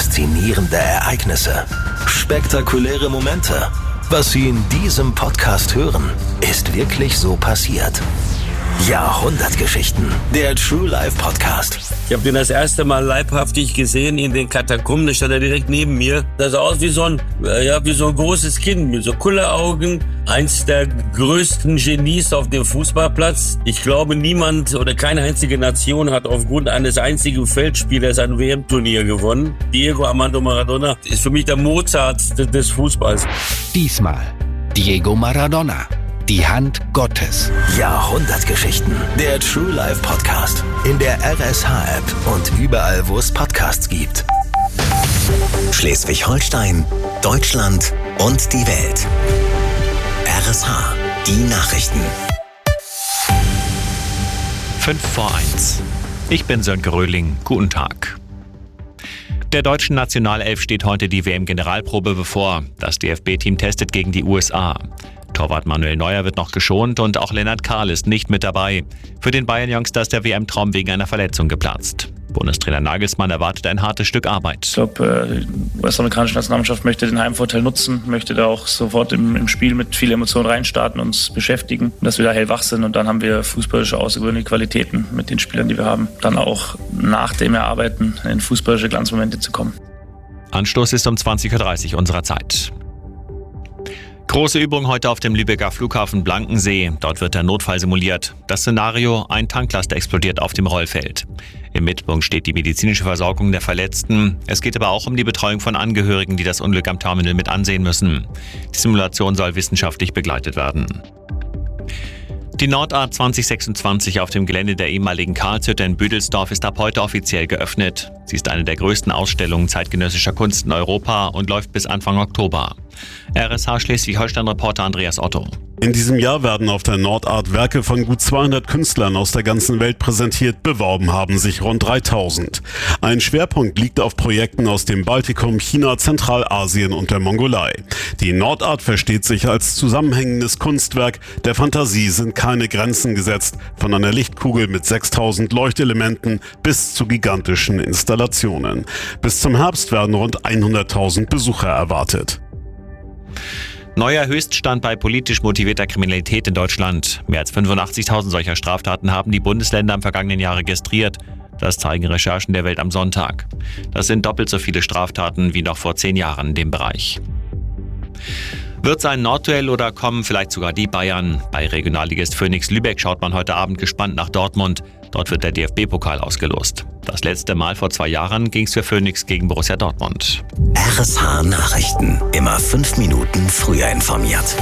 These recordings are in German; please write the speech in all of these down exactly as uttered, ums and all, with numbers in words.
Faszinierende Ereignisse. Spektakuläre Momente. Was Sie in diesem Podcast hören, ist wirklich so passiert. Jahrhundertgeschichten. Der True Life Podcast. Ich habe den das erste Mal leibhaftig gesehen in den Katakomben. Da stand er direkt neben mir. Das sah aus wie so ein, ja, wie so ein großes Kind mit so Kulleraugen. Eins der größten Genies auf dem Fußballplatz. Ich glaube, niemand oder keine einzige Nation hat aufgrund eines einzigen Feldspielers ein W M-Turnier gewonnen. Diego Armando Maradona ist für mich der Mozart des Fußballs. Diesmal Diego Maradona. Die Hand Gottes. Jahrhundertgeschichten. Der True Life Podcast. In der R S H-App und überall, wo es Podcasts gibt. Schleswig-Holstein, Deutschland und die Welt. R S H. Die Nachrichten. fünf vor eins. Ich bin Sönke Röhling. Guten Tag. Der deutschen Nationalelf steht heute die W M-Generalprobe bevor. Das D F B-Team testet gegen die U S A. Torwart Manuel Neuer wird noch geschont und auch Lennart Kahl ist nicht mit dabei. Für den Bayern-Youngster ist der W M-Traum wegen einer Verletzung geplatzt. Bundestrainer Nagelsmann erwartet ein hartes Stück Arbeit. Ich glaube, die US-amerikanische Nationalmannschaft möchte den Heimvorteil nutzen, möchte da auch sofort im, im Spiel mit viel Emotion reinstarten, uns beschäftigen, dass wir da hellwach sind und dann haben wir fußballische außergewöhnliche Qualitäten mit den Spielern, die wir haben, dann auch nach dem Erarbeiten in fußballische Glanzmomente zu kommen. Anstoß ist um zwanzig Uhr dreißig unserer Zeit. Große Übung heute auf dem Lübecker Flughafen Blankensee. Dort wird der Notfall simuliert. Das Szenario: ein Tanklaster explodiert auf dem Rollfeld. Im Mittelpunkt steht die medizinische Versorgung der Verletzten. Es geht aber auch um die Betreuung von Angehörigen, die das Unglück am Terminal mit ansehen müssen. Die Simulation soll wissenschaftlich begleitet werden. Die Nordart zwanzig sechsundzwanzig auf dem Gelände der ehemaligen Karlshütte in Büdelsdorf ist ab heute offiziell geöffnet. Sie ist eine der größten Ausstellungen zeitgenössischer Kunst in Europa und läuft bis Anfang Oktober. R S H Schleswig-Holstein-Reporter Andreas Otto. In diesem Jahr werden auf der Nordart Werke von gut zweihundert Künstlern aus der ganzen Welt präsentiert. Beworben haben sich rund dreitausend. Ein Schwerpunkt liegt auf Projekten aus dem Baltikum, China, Zentralasien und der Mongolei. Die Nordart versteht sich als zusammenhängendes Kunstwerk. Der Fantasie sind keine Grenzen gesetzt. Von einer Lichtkugel mit sechstausend Leuchtelementen bis zu gigantischen Installationen. Bis zum Herbst werden rund hunderttausend Besucher erwartet. Neuer Höchststand bei politisch motivierter Kriminalität in Deutschland. Mehr als fünfundachtzigtausend solcher Straftaten haben die Bundesländer im vergangenen Jahr registriert. Das zeigen Recherchen der Welt am Sonntag. Das sind doppelt so viele Straftaten wie noch vor zehn Jahren in dem Bereich. Wird es ein Nordduell oder kommen vielleicht sogar die Bayern? Bei Regionalligist Phoenix Lübeck schaut man heute Abend gespannt nach Dortmund. Dort wird der D F B-Pokal ausgelost. Das letzte Mal vor zwei Jahren ging es für Phoenix gegen Borussia Dortmund. R S H Nachrichten. Immer fünf Minuten früher informiert.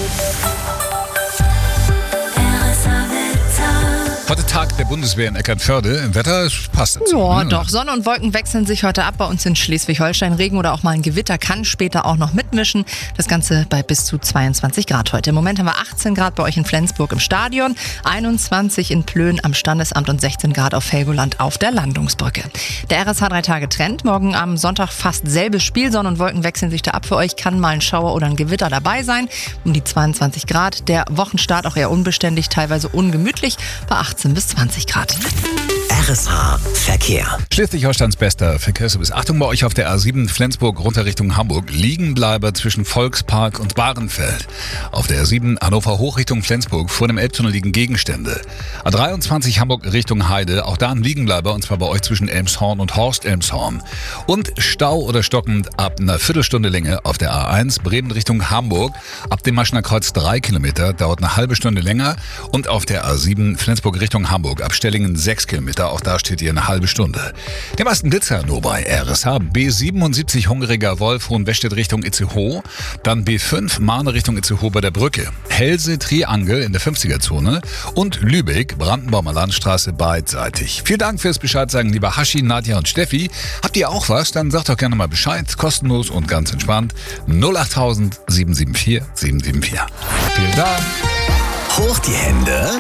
Heute Tag der Bundeswehr in Eckernförde. Im Wetter passt dazu. Ja, ne? doch. Sonne und Wolken wechseln sich heute ab bei uns in Schleswig-Holstein. Regen oder auch mal ein Gewitter kann später auch noch mitmischen. Das Ganze bei bis zu zweiundzwanzig Grad heute. Im Moment haben wir achtzehn Grad bei euch in Flensburg im Stadion, einundzwanzig in Plön am Standesamt und sechzehn Grad auf Helgoland auf der Landungsbrücke. Der R S H drei Tage Trend. Morgen am Sonntag fast selbes Spiel. Sonne und Wolken wechseln sich da ab für euch. Kann mal ein Schauer oder ein Gewitter dabei sein. Um die zweiundzwanzig Grad. Der Wochenstart auch eher unbeständig, teilweise ungemütlich bei achtzehn bis zwanzig Grad. R S H Verkehr. Schleswig-Holsteins bester Verkehrsservice. Achtung bei euch auf der A sieben Flensburg runter Richtung Hamburg. Liegenbleiber zwischen Volkspark und Bahrenfeld. Auf der A sieben Hannover hoch Richtung Flensburg. Vor dem Elbtunnel liegen Gegenstände. A dreiundzwanzig Hamburg Richtung Heide. Auch da ein Liegenbleiber und zwar bei euch zwischen Elmshorn und Horst-Elmshorn. Und Stau oder stockend ab einer Viertelstunde Länge auf der A eins Bremen Richtung Hamburg. Ab dem Maschener Kreuz drei Kilometer. Dauert eine halbe Stunde länger. Und auf der A sieben Flensburg Richtung Hamburg. Ab Stellingen sechs Kilometer. Auch da steht ihr eine halbe Stunde. Der meisten Blitzer nur bei R S H. B siebenundsiebzig Hungriger Wolf Hohenwestedt Richtung Itzehoe. Dann B fünf Mahne Richtung Itzehoe bei der Brücke. Helse Triangel in der fünfziger-Zone. Und Lübeck Brandenburger Landstraße beidseitig. Vielen Dank fürs Bescheid sagen, lieber Hashi, Nadja und Steffi. Habt ihr auch was? Dann sagt doch gerne mal Bescheid. Kostenlos und ganz entspannt. null acht tausend sieben sieben vier sieben sieben vier. Vielen Dank. Hoch die Hände.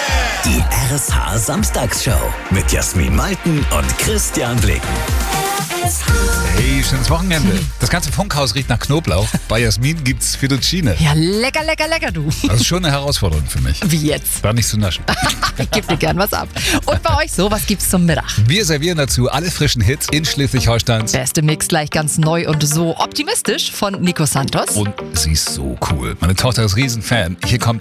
Die R S H Samstagsshow mit Jasmin Malten und Christian Blicken. Hey, schönes Wochenende. Das ganze Funkhaus riecht nach Knoblauch. Bei Jasmin gibt's Fettuccine. Ja, lecker, lecker, lecker, du. Das ist schon eine Herausforderung für mich. Wie jetzt? War nicht zu naschen. Ich gebe dir gern was ab. Und bei euch so, was gibt's zum Mittag? Wir servieren dazu alle frischen Hits in Schleswig-Holsteins. Beste Mix gleich ganz neu und so optimistisch von Nico Santos. Und sie ist so cool. Meine Tochter ist Riesenfan. Hier kommt